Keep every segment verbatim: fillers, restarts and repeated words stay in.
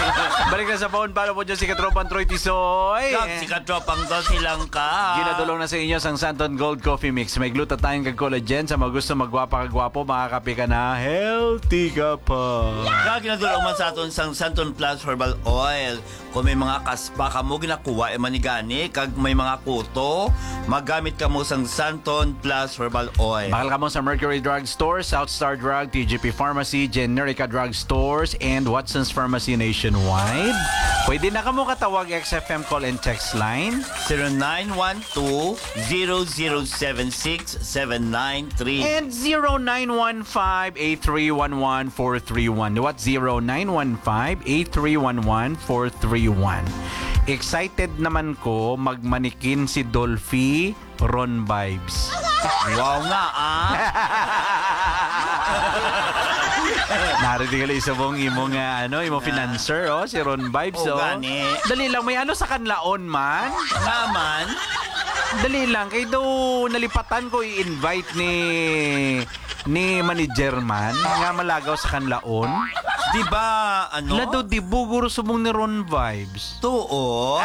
Balik na sa phone. Paano po dyan si Katropang Troy Tisoy? Kag si Katropang daw silang ka. Ginadulong na sa inyo sang Santon Gold Coffee Mix. May glutathione kag collagen. Sa mga gusto magwapa kag gwapo, makakape ka na. Healthy ka pa. Kag ginadulong man sa aton sang Santon Plus Herbal Oil. Kung may mga kaspa ka mo ginakuha e manigani kag may mga kuto, magamit ka mo sang Santon Plus Herbal Oil. Bakal ka mo sa Mercury Drug Store, South Star Drug, T G P Pharmacy, Generica Drug Stores, and Watson's Pharmacy nationwide. Pwede na ka mo katawag X F M call and text line zero nine one two, zero zero seven six, seven nine three. and zero nine one five, eight three one one, four three one. What? zero nine one five, eight three one one, four three one. Excited naman ko magmanikin si Dolphy Ron Vibes. Wow nga ah. Narinig ka isa mong imong uh, ano, imong financer, oh, si Ron Vibes, Oh, oh. gani. Dali lang, may ano sa kanlaon man. Naman. Dali lang, kay daw nalipatan ko i-invite ni ni manager man nga malagaw sa kanlaon. Di ba ano? Lado di buguro sumong ni Ron Vibes. Tuod.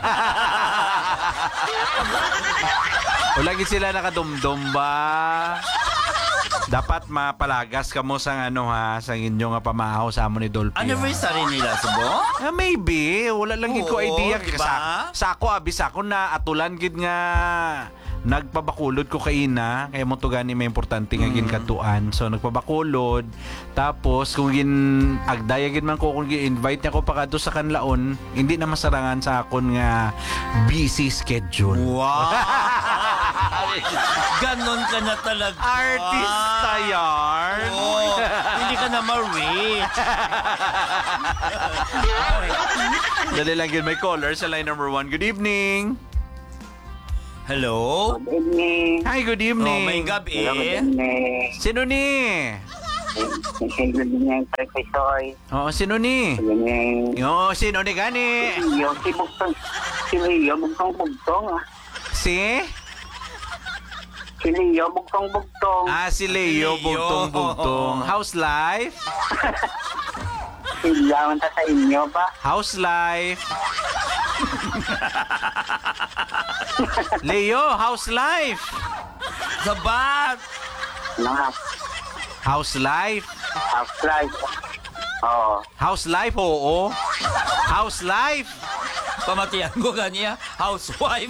O lagi sila nakadumdum ba? Dapat mapalagas ka mo sa ano ha, sa inyo nga pamahaw sa amo ni Dolphy. Anniversary nila, subo? Ah, maybe. Wala lang gid ko Oo, idea. diba? Sa, sa ako, abis ako na atulan gid nga nagpabakulod ko kay ina. Kaya mo to gani may importante nga Mm. ginkatuan. So, nagpabakulod. Tapos, kung gin agdaya gid man ko, kung invite niya ko pa kadto sa kanlaon, hindi na masarangan sa akon nga busy schedule. Wow! Ganon ka na talaga. Artista yarn. Oo, hindi ka na ma-reach. Dali lang yun, may caller sa line number one. Good evening. Hello? Good evening. Hi, good Oh, evening. may Hello, good gabi. evening. Sino ni? Good evening, Professor. Oo, sino ni? Good evening. Yo, sino ni gani? Yung si Bugtong, si Leo Bugtong-Bugtong. ah. Si? Si Leo Bugtong-Bugtong. Ah, si Leo, Leo. bugtong-bugtong. House life? Sila man ta sa inyo ba? House life? Leo, house life? Sabat! Mga House life? house life. Oo. House life, oo. House life? Pamatiyan ko kanya, housewife.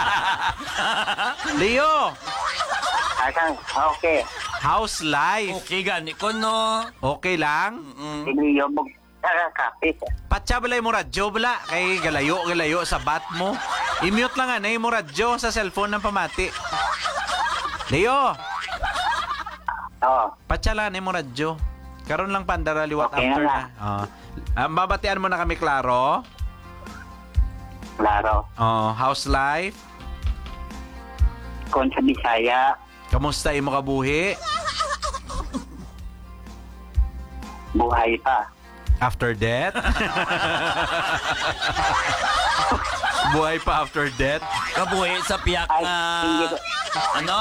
Leo, Asan? Okay. house life. Okay, gani ko no. Okay lang? Mm. Si Leo Bugtong. Kapit. Patsa balay mo radyo bala kay galayo galayo sa bat mo. I-mute lang anay mo radyo sa cellphone ng pamati. Leo, Oo. patsa lang anay mo radyo. Karon lang pandara liwat Okay after na. na. Oh. Ah, babatian mo na kami klaro. Klaro. Oh, house life. Kung sa Bisaya, Kamusta imo kabuhi? buhay pa. After death? Buhay pa after death? Kabuhi sa piyak Ay, na... hindi ko. Ano?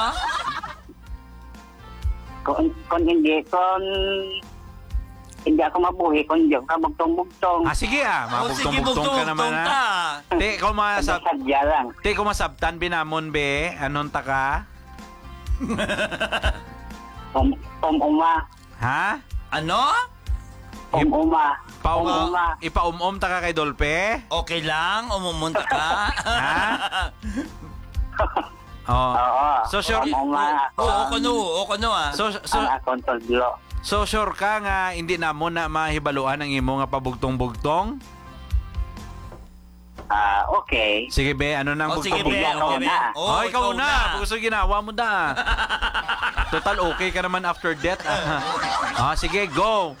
Kung, kung hindi, kung hindi ako mabuhi, kung hindi ako kabugtong-bugtong. Ah, sige ah. Oh, sige, Mabugtong-bugtong ka naman bugtong ah. ka. Te, ikaw masab... Sadya lang. Te, ikaw masabtan binamon be. Anong taka? Um, um-uma. Ha? Ano? Um-uma. Paum Um-uma. ipaumom ta ka kay Dolpe? Okay lang? Umumunta ka? Ha? Oh. Oo. So sure Um-uma. Oo, ko no. Oo, ko no ah. so so Ang akong toldo. so sure ka nga hindi na mo na mahibaluan ang imo nga pabugtong-bugtong? Ah, okay. Sige be, ano nang Oh, sige, be. Ikaw Okay, be. na. Oh, Oh, ikaw, na. Gusto ginawa mo na. Total okay ka naman after death. Ah, sige, go.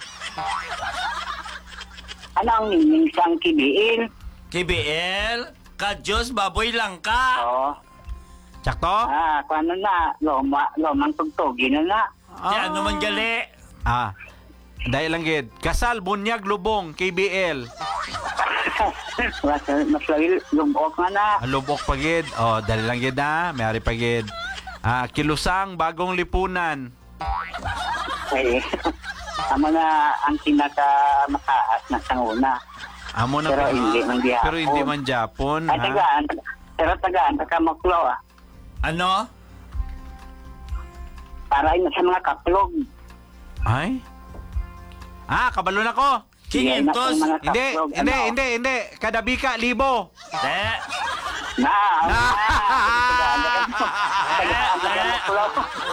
Ano ang meaning sang kibiin? K B L? Kadyos, baboy lang ka. Oo. Sakto? Ah, kung ano na, loma, lomang tugtugi na na. Di ano man gali. Ah. Dahil lang gid. Kasal bunyag lubong K B L. mas, mas lagi lumok nga na. Ah, lubok pa gid. Oh, dahil lang gid na, may ari pa gid. Ah, kilusang bagong lipunan. Eh, amo na ang pinaka mataas na sanguna. Amo na Pero pa- hindi man gihapon. Pero hindi man Japon, Ay, ha? tagaan. Pero tagaan, taga-maklo ah. Ano? Para yun sa mga kaplog. Ay? Ah, kabalo na ko. Yan na Kingentos. sa mga Hindi, kaplog, hindi, ano. hindi, hindi. Kadabika, libo. Te. Na, Na. tagaan, tagaan, taga-maklo.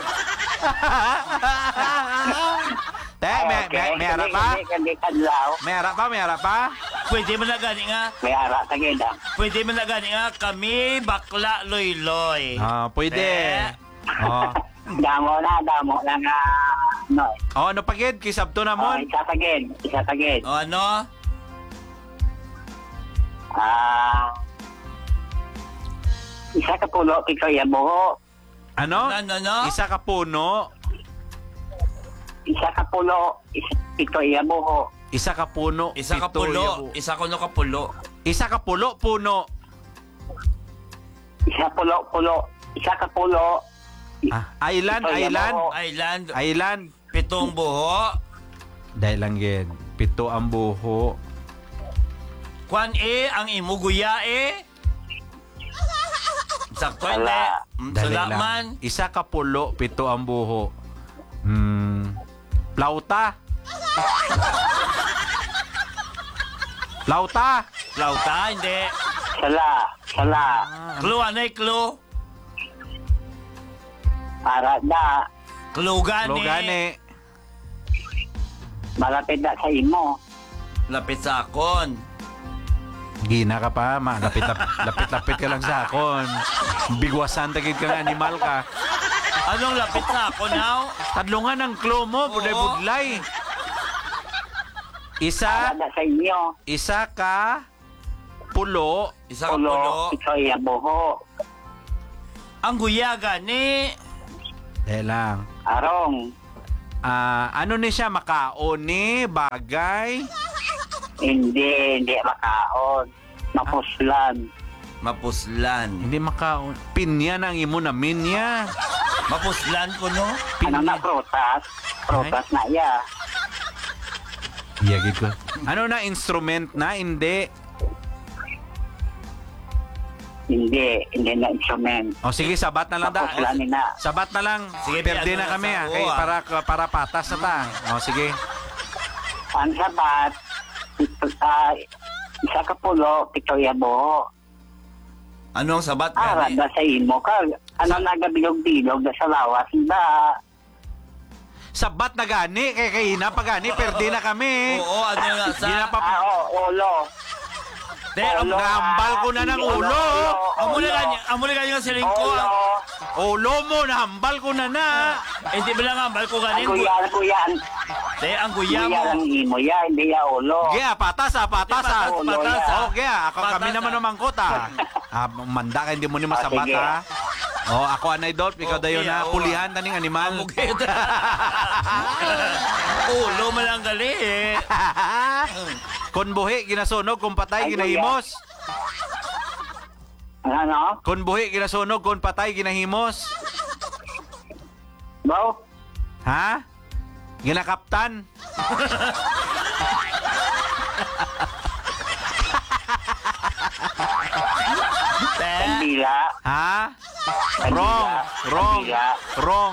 Te, may, may, may ara pa? Hindi, hindi, kadlaw. May ara pa, may ara pa? Pwede mo na gani nga. May ara, tagid ah. Pwede mo na gani nga. Kami bakla loy-loy. Ah, pwede. Te. Oh. Damo na, damo na nga. No. Oh, ano pagid? Kisabto na Oh, mo? isa tagid, isa tagid. O ano? Ah, isa ka pulo, pito iya buho. Ano? Ano, ano? Isa ka puno. Isa ka pulo, isa, pito iya buho. Isa ka puno. Isa ka pito, pulo. yabo. Isa ko no ka pulo. Isa ka pulo, puno. Isa pulo, pulo. Isa ka pulo. Ah, island, Pito iya island. buho. Island. Island. Pitong buho. Dahil lang yan. Pito ang buho. Kwan e, ang imuguya e. Sakto hindi. Sala. Mm, Dali Sala lang. man. Isa ka pulo, pito ang buho. Hmm. Plauta. Plauta. Lauta, hindi. Sala, sala. Clue, ano yung clue? Para da, Clue gani. Logane. malapit na sa imo. Lapit sa akon. Gina ka pa, ma. Lapit, lapit, lapit ka lang sa akon. Bigwasan, tagid ka nga, animal ka. Anong lapit sa akon now? Tadlungan ang klo mo, buday Oo. budlay. Para Isa, da sa inyo. isa ka pulo. Isa ka Pulo, pulo. pito iya buho. Ang guya gani. Dahil lang. Arong, Ah, ano ni siya, makaon ni, bagay. hindi, hindi makaon. Mapuslan. Mapuslan. Hindi makaon. Pinya na ang imo na minya. Mapuslan ko no? Ano na prutas? Prutas na iya. Iyagid ko. Ano na, instrument na? Hindi. Hindi, hindi na instrument. O sige, sabat na lang da. Mapuslan na. Sabat na lang. Sige, Perde ano na na kami sa ah. oo, Kay, ah. para, para patas na ta. O sige. Ang sabat, uh, isa ka pulo, pito iya buho. Anong sabat Ara gani? da sa imo ka. Ano Sa- nagabilog-bilog da sa lawas da. Sabat na gani. Kay kay na pa gani. Perde na kami. Oo, ano nga sa... Di na pa. Ah, oh, ulo. Te, am- Ulo, Nahambal ko na ng Ulo, ulo. Amo na ulo. gani, amo na gani nga siling ko. Ulo. Ulo mo, nahambal ko na na. Eh, di ba lang ambal ko gani? Ang guya, ang guya. Te, ang guya Guya mo. ang imo ya, hindi ya ulo. Gaya, patas ah, patas ah. Ulo Patas, ya. ah. Oh, gaya. Ako, Patas, kami naman ah. namangkot ah. Ah, manda ka, hindi mo ni masabat sige. ah. Oh, ako anay dot, ikaw Okay, dayo na oo, pulihan taning animal. Mugit. Ulo mo lang gali eh. Kon buhi ginasunog, kung patay Ay, ginahimos. Ano? Kon buhi ginasunog, kung patay ginahimos. Bo? Ha? Ginakaptan. Te, Kandila. Ha? Kandila. Wrong. Wrong. Kandila. Wrong.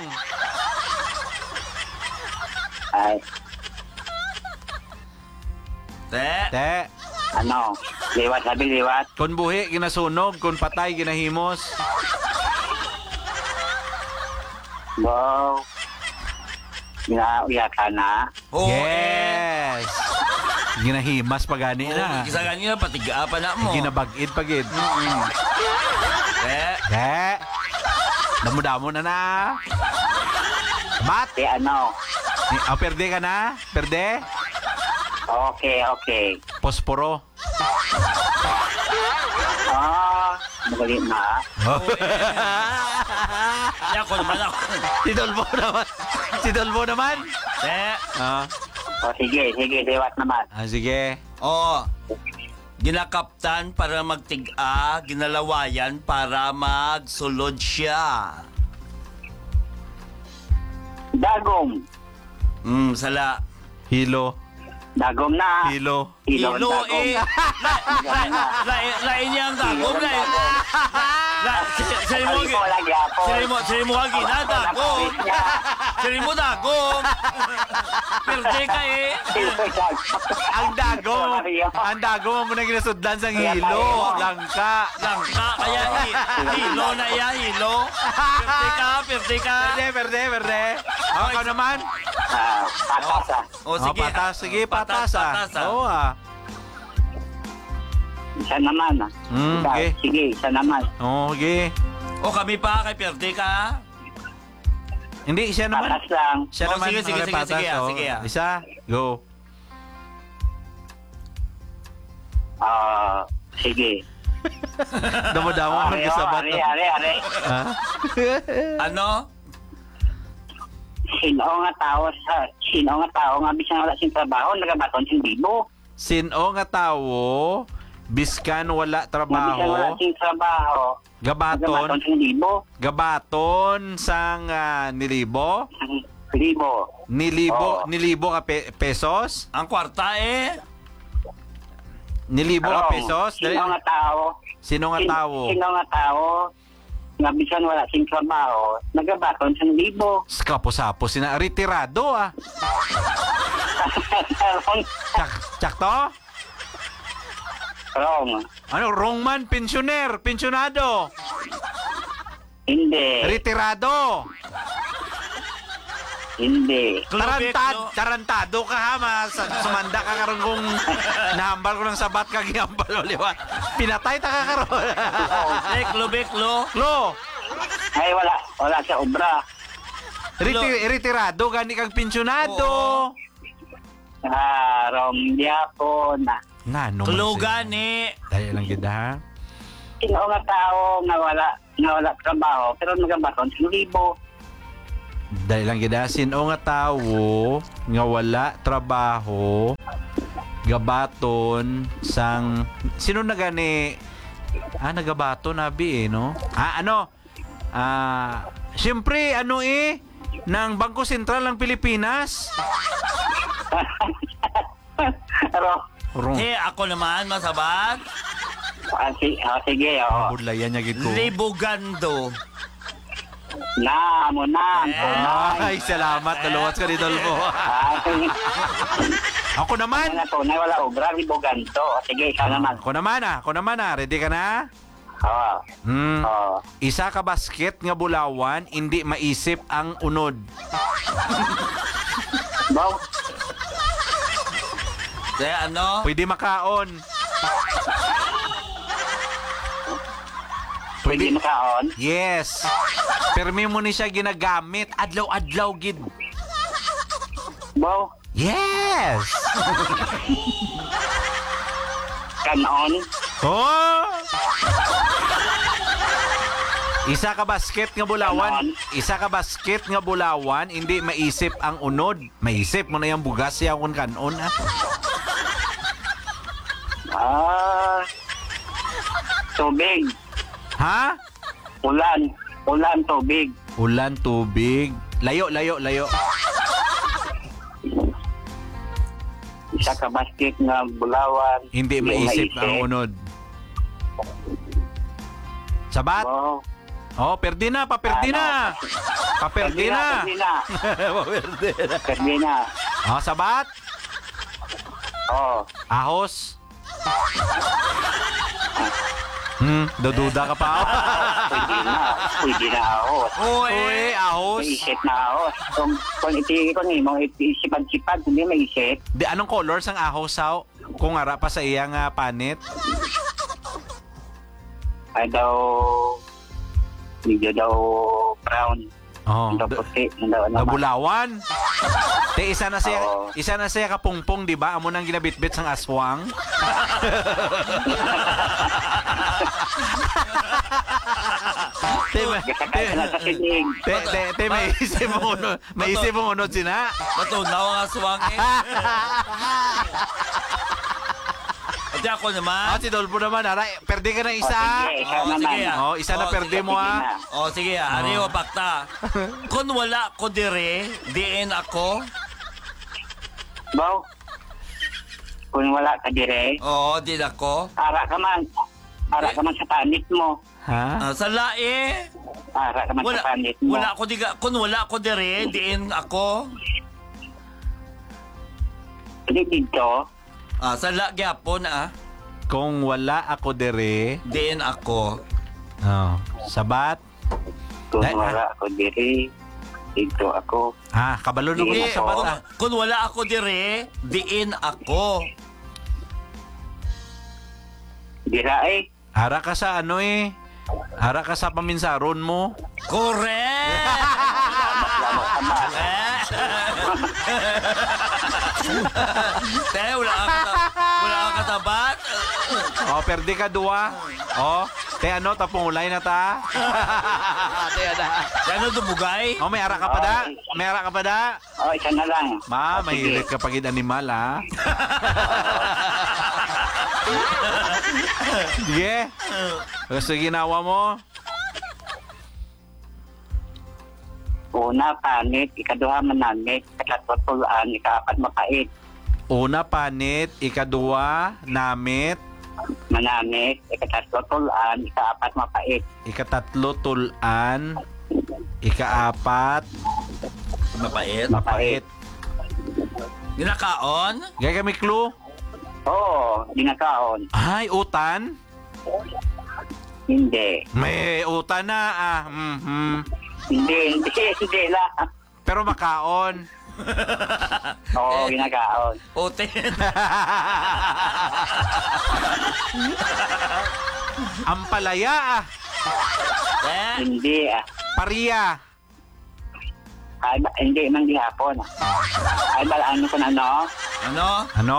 Ay, te. Te. ano? Liwat, sabi liwat. Kon buhi ginasunog, kung patay ginahimos. Bo? Ginauya ka na. Oo, eh. Yes. Ginahimas pa gani Oo, na. Kisa gani na patiga pa na mo. Ginabagid pagid. Te, Te. Damo-damo na na. Bat. Si ano? Oh, perde ka na? Perde? Okay, okay. Posporo. Ah, magaling na. ya ko naman ako. Si Dolbo naman. Si Dolbo naman. Te, Ah, O sige, sige, liwat naman. ah sige. oh. Ginakaptan para magtiga, ginalawayan para magsulod siya. Dagom. Hmm, sala. Hilo. Dagom na. Hilo. Hilo, Hilo dagom. eh. Lain lain niya ang dagom na. La, sili mo Ay, ko lagi ako. Sili mo, sili mo ang gina dagom. Sili mo dagom. Perde ka eh. Ang dago. Ang dago mo na ginasudlan sa hilo. Langka. Langka kaya hi- hilo na iya, hilo. Perde ka, perde ka. Perde, perde, perde. Oh, ikaw naman. Ah, patas ah. O sige. Oh, patas. Sige, patas, ah. Patas, ah. Oo ah. Isa naman ah. Mm, Isa, okay. Sige, isa naman. Oh, okay. O kami pa, kay perde ka. Hindi, siya naman. Patas lang. Siya Oh, naman. sige, sige, Okay, sige, patas, sige, ah, oh. sige, ah. Isa, go. Ah, sige. Damo-damo Are, ang oh, kasabat. are, are, are. Ha? Ano? Sino nga tao sa sino nga tao nga bisan wala sing trabaho nagabaton sing bibo. Sino nga tawo, biskan wala Nga bisan wala trabaho, sing trabaho gabaton, nagabaton sing bibo. gabaton sang ah, nilibo, Bibo. nilibo, Oo. nilibo ka pe- pesos, Ang kwarta eh. nilibo ka Karong, pesos, Sino dali, nga tao? sino nga sin- tawo, Sino nga tao nga bisan wala sing trabaho nagabaton sing bibo. kapo-sapo sina, retirado ah, Tsak, tsak to? Wrong. Ano, wrong man, pensioner, pensionado, Hindi. retirado, Hindi. Klubek, tarantad, no? tarantado ka ha, mas, sumanda ka karon kung nahambal ko ng sabat ka gihambal uliwa. Pinatay ta ka karon. Eh, klubeklo. Lo, Ay wala, wala sa obra. reti- retirado gani kag pensionado. Oo. Ah, wrong diapon. Nano man Klo siya. gani. Dali lang gid ha. Sino nga tao nga wala nga wala trabaho pero nagabaton sing libo. Dali lang gid ha. Sino nga tawo nga wala trabaho gabaton sang sino na gani ah nagabaton abi eh no? Ah ano? Ah, siyempre ano eh ng Bangko Sentral ng Pilipinas. Pero Wrong. Eh, ako naman, masabat. ah, si, ah, sige, oh. Budlayan niya gid ko. Libugando. Na, mo na. Eh. Ay, salamat. Naluwas ka ni Dolfo. Ah, sige. Ako naman. Ano to, na wala obra, libogan to. Sige, ikaw naman. Ako naman ah. Ako naman ah. Ready ka na? Oo. Hmm. Oo. Isa ka basket nga bulawan, hindi maisip ang unod. Baw, Kaya ano? Pwede makaon. pwede makaon. Yes. Permi mo ni siya ginagamit. Adlaw-adlaw gid. Baw, Yes. kanon. Oh! Isa ka basket nga bulawan, isa ka basket nga bulawan, hindi maisip ang unod. Maisip mo na yung bugas siya kung kanon ah. Ah, tubig. Ha? Ulan. Ulan, tubig. Ulan, tubig. Layo, layo, layo. Isa ka basket nga bulawan. Hindi maisip ang unod. Sabat? Baw. Oh, perdi na, paperdi na. Paperdi na. Pwede na. Paperdi na. Pwede na. Oh, sabat? Oo. Ahos? Hmm, dududa ka pa. Pwede na. Pwede na ako. Uy. Uy, ahos. Maisip na ako. Kung, kung iti ko ni mo, isipad-sipad, hindi maisip. Di anong colors ang ahos sao? Kung ara pa sa iyang ah, panit. Ay daw, medyo daw brown. Oh, Daw d- puti. Daw naman. nabulawan. Te isa na siya, Oo. isa na siya kapungpong, di ba? Amo nang ginabitbit sang aswang. te, ma- Gasakay ka na sa sinig. te, te, te, may isip mo unod, may isip mo unod sina. Matunaw ang aswang eh. At ako naman. Ah, si Dolpo naman, ara, perde ka na O, isa. sige, ikaw Oo, naman. sige, ah. Oh, isa na Oh, perde sige, mo sige ah. na. O sige, ah, ano yung pakta? Kung wala ko dire, diin ako. Baw, Kung wala ka dire, Oo, di ako. ara ka man. Ara ka man sa panit mo. Ha? Ah, sa lae. Ara ka man Wala, sa panit mo. wala ako diga, kung wala ako dire, diin ako. Hindi dito. Ah, sa la gyapon ah. Kung wala ako dire, Diin ako. oh, sabat. Kung Dahil- wala ako dire, dito ako. Ah, kabalo na ko Di, sa sabat kung, ah. kung wala ako dire, diin ako. Dira eh. Ara ka sa ano eh. Ara ka sa paminsaron mo. Correct! Salamat ka ba? Te, wala ka kata- wala ka katabat. Oh, perde ka duwa. Oh, te ano tapong ulay na ta. Te ada. Ano dumugay? Oh, may ara ka pa da? May ara ka pa da? Oh, isa na lang. Ma, Oh, sige. mahilit ka pagid animal ha. Sige. Gusto ginawa mo? Una, panit. Ikaduha, manamit. Ikatlo, tulaan. Ikaapat, mapait. Una panit, ikaduwa namit, Manamit. Ikatatlo, tulaan. Ikaapat, mapait. ikatatlo tulan, ikaapat Mapait. mapait. Ginakaon? Gaya kami clue. Oo, dinakaon. Ay, utan. Hindi. May utan na ah. Mhm. Hindi, hindi, hindi lang. Pero makaon. Oo, ginakaon. Oten. Ampalaya ah. Eh? Hindi ah. Paria. Ay, ba- hindi man gihapon. Ay, balaan ko na ano? Ano? Ano?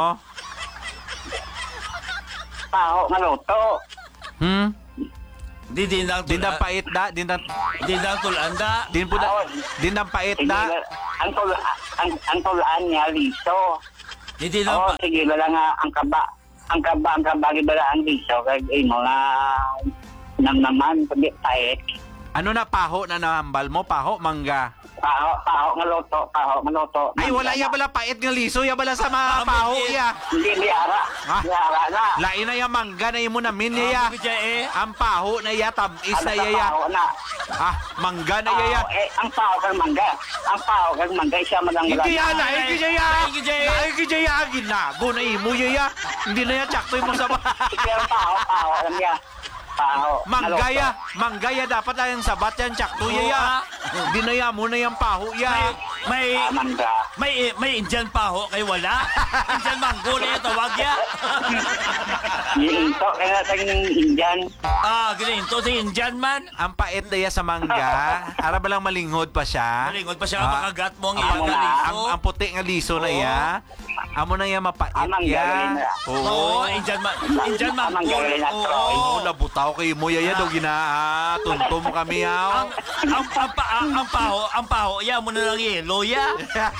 Paho, maluto. Hmm? Di din lang Dindang pait da, dindang Di lang tulanda. din po da, dindang pait Sige, da. ang, tul ang, ang tulaan niya, liso. Di din lang Oo, pa. sige, wala nga, ang kaba, ang kaba, ang kaba, bala ang liso. Kaya, eh, mga namnaman, kundi pait. Ano na paho na nahambal mo? Paho, mangga. Paho, paho, maluto, paho, maluto. Ay, wala ya bala pait ng liso, ya bala sa mga Ah, paho maliit. ya. Hindi, biara. Ah. Biara na. Lain na ya mangga na imo na min ya. Ah, bigya eh. Ang paho na ya, tamis na Ano ya ka ya. paho na? Ah, mangga na ya ya. Paho, eh, ang paho kang mangga. Ang paho kang mangga, siya malang Hindi ya, Ay, lain ki ya. lain ki ya. Lain ki ya, ginago na imo ya ya. Hindi na ya, tsaktoy mo sa Sige, ang paho, paho, alam niya. Paho. Manggaya, manggaya dapat ay ang sabat yan, tsakto ya ya. Hindi na ya, muna yung paho ya. May Ah, mangga. may may Indian pa ho kay wala. Indian mango na yung tawag ya. Yung ito, kaya sa Indian. Ah, ganito si Indian man. Ang pait na ya sa mangga, ara ba lang malinghod pa siya? Malingod pa siya Ah. makagat mo ang Ah, iyang wala. liso. Ang, ang puti nga liso na Oo. ya. Amo na ya mapait Ah, mangga ya. rin na. Oo, Oo. Indian man. Indian Ah, mango. mangga rin na, Oo. Troy. Ay, mo labutaw kay mo yaya daw gina ah, tunto mo kami Ang yaw. ang ang, pa, ang, ang paho, ang paho, ya mo na lang yelo ya.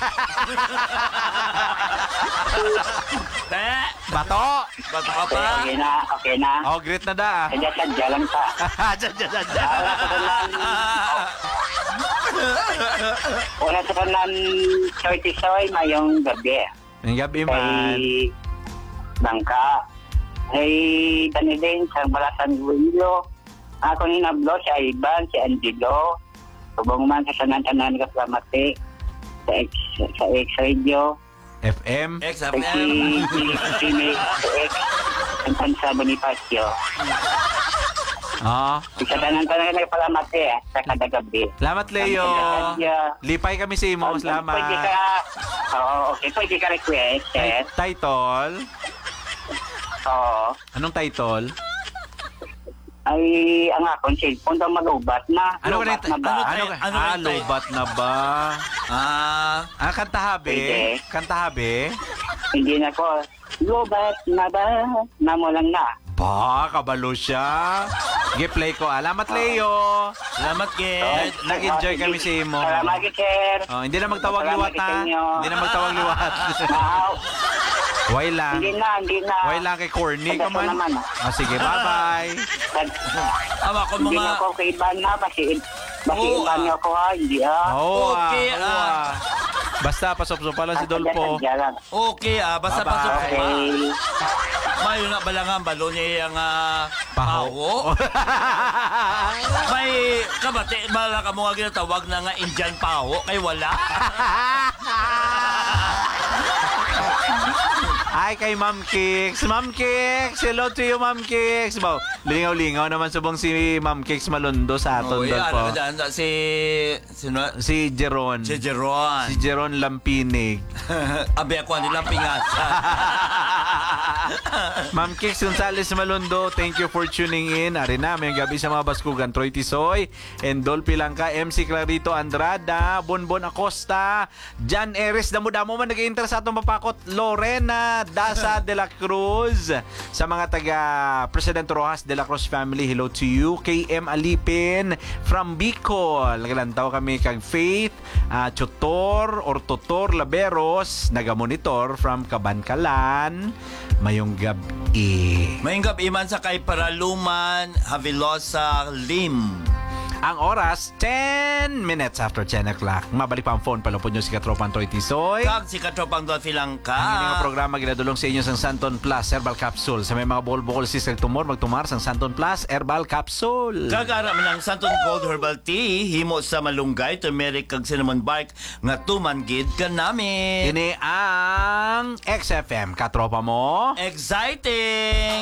Eh, Bato. bato ka Okay, pa. okay na, okay na. Oh, great na da. ah. Kaya sadya lang pa. Diyan, diyan, diyan, diyan. Wala sa kanan, wala sa kanan, soy-tisoy, mayong gabi. Ang gabi man. Kay Bangka. Kay Tanidin, sa Balasan Willo. Ako ni Nablo, si Ivan, si Angelo. Subong man sa tanan-tanan ka Flamate. Sa X, sa X-Radio. F M. X Sa F si, M. si, si, sa X. Ang Tansa Bonifacio. Oh. Sa tanan-tanan ka Flamate, eh, sa kada gabi. Salamat, Leo. Sadya. Lipay kami sa imo. Pwede Salamat. ka, oo, okay, pwede ka request, eh. Title? Oo. Anong title? Ay, ang akong cellphone daw malubat na. Ano Lubat ka na ba? Ano, Ano ka- ano ah, rin tayo? lobat na ba? Ah, Ah, kanta habe. Pwede. Kanta habe. Hindi na ko. Lubat na ba? Namo lang na. Ba, kabalo siya. Gi-play ko. Alamat, Leo. salamat kid. Nag- Nag-enjoy kami sa imo. Salamat, sir. Oh, hindi na magtawag liwat Salamat ha. sa inyo. Hindi na magtawag liwat. Wow. Why lang. Hindi na, hindi na. Why lang kay corny ka Pagdato man. naman, ah. Ah, sige, bye-bye. Ama ko Hindi mga na ako kay Ivan na. Basi, basi Oo, Ivan ah. ako ha. Hindi ah. Oo, ah. Okay, oo, ah. ah. Basta pasop-sopa lang si Dolpo. Sadya lang. Okay, ah, basta Bye-bye. pasok Okay. pa. Mayo na balangan balo niya yung ah, paho. May kabate, mala ka mo nga ginatawag na nga Indian paho, kay wala. Ay, kay Ma'am Kix. Ma'am Kix, hello to you, Ma'am Kix. Baw, lingaw-lingaw naman subong si Ma'am Kix Malundo sa aton, Uy, Dolpo. ano ka dyan? Si, sino? Si Jeron. Si Jeron. Si Jeron Lampinig. Abi ako nilang pingasa. Ma'am Kix Gonzales Malundo, thank you for tuning in. Ari na, may gabi sa mga Baskugan. Troy Tisoy, and Dolphy Langka, M C Clarito Andrada, Bonbon Acosta, Jan Eres, damo-damo man nag-i-enter sa atong papakot. Lorena Daza de la Cruz, sa mga taga President Rojas de la Cruz family, hello to you. K M Alipin from Bicol, nagalantaw kami kag Faith uh, Tutor or Tutor Laberos, naga-monitor from Kabankalan. Mayong gabi. Maingap iman sa kay Paraluman, Havilosa, Lim. Ang oras, ten minutes after ten o'clock. Mabalik pa ang phone. Palupod nyo si Katropan Troy Tisoy. Kag si Katropang Dolphy Langka. Ang ining nga programa ginadulong sa inyo sang Santon Plus Herbal Capsule. Sa may mga bukol-bukol sis kag tumor, magtumar sang Santon Plus Herbal Capsule. Kagara man ang Santon Gold Herbal Tea, himo sa malunggay, turmeric kag cinnamon bark nga tumanggid ka namin. Ini ang X F M. Katropa mo. Exciting!